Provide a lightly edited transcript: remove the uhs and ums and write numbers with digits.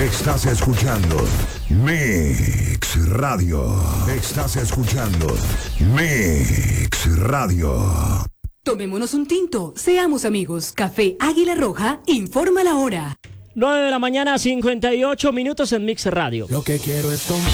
Estás escuchando Mix Radio. Estás escuchando Mix Radio. Tomémonos un tinto, seamos amigos. Café Águila Roja informa la hora. 9 de la mañana, 58 minutos en Mix Radio. Lo que quiero es tomar.